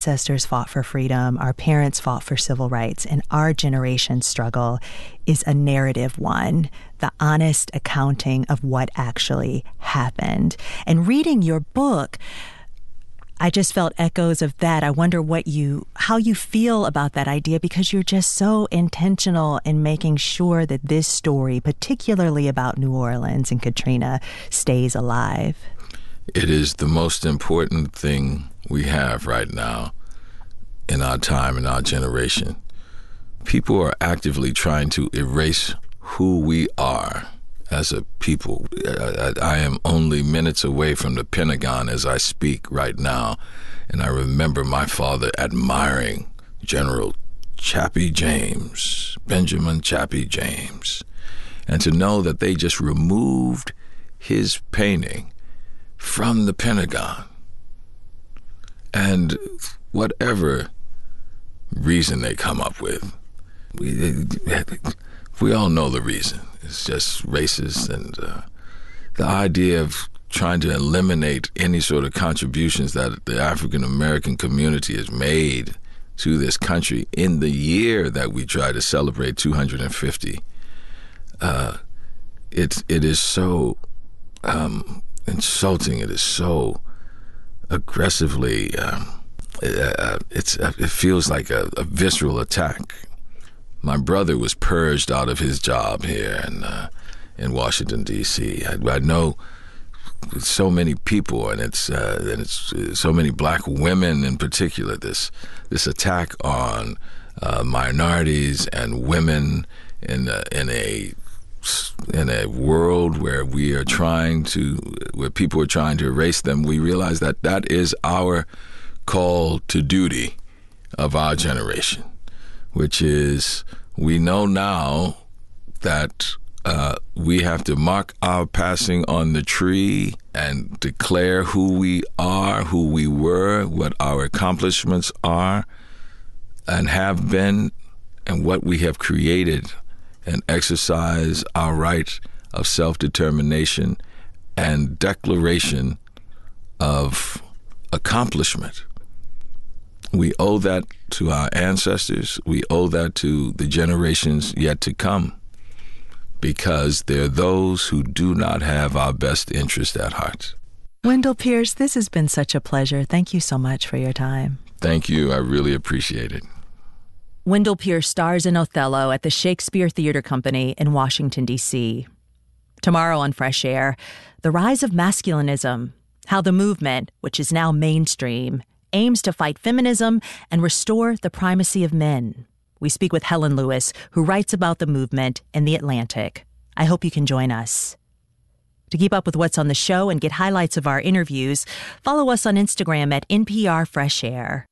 ancestors fought for freedom, our parents fought for civil rights, and our generation's struggle is a narrative one, the honest accounting of what actually happened. And reading your book, I just felt echoes of that. I wonder how you feel about that idea, because you're just so intentional in making sure that this story, particularly about New Orleans and Katrina, stays alive. It is the most important thing we have right now in our time, in our generation. People are actively trying to erase who we are as a people. I am only minutes away from the Pentagon as I speak right now, and I remember my father admiring General Chappie James, Benjamin Chappie James, and to know that they just removed his painting from the Pentagon. And whatever reason they come up with, we all know the reason. It's just racist, and the idea of trying to eliminate any sort of contributions that the African American community has made to this country in the year that we try to celebrate 250. It is so insulting. It is so aggressively. It feels like a visceral attack. My brother was purged out of his job here in Washington, D.C. I know so many people, and it's so many black women in particular. This attack on minorities and women in a world where where people are trying to erase them. We realize that is our call to duty of our generation, which is, we know now that we have to mark our passing on the tree and declare who we are, who we were, what our accomplishments are and have been, and what we have created, and exercise our right of self-determination and declaration of accomplishment. We owe that to our ancestors. We owe that to the generations yet to come, because there are those who do not have our best interest at heart. Wendell Pierce, this has been such a pleasure. Thank you so much for your time. Thank you. I really appreciate it. Wendell Pierce stars in Othello at the Shakespeare Theater Company in Washington, D.C. Tomorrow on Fresh Air, the rise of masculinism, how the movement, which is now mainstream, aims to fight feminism and restore the primacy of men. We speak with Helen Lewis, who writes about the movement in The Atlantic. I hope you can join us. To keep up with what's on the show and get highlights of our interviews, follow us on Instagram at NPR Fresh Air.